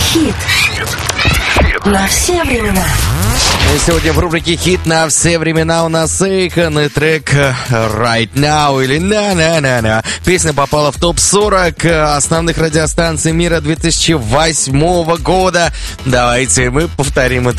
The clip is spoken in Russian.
Хит на все времена. И сегодня в рубрике «Хит на все времена» у нас Эйкон и трек «Right Now» или «На-на-на-на». Песня попала в топ-40 основных радиостанций мира 2008 года. Давайте мы повторим это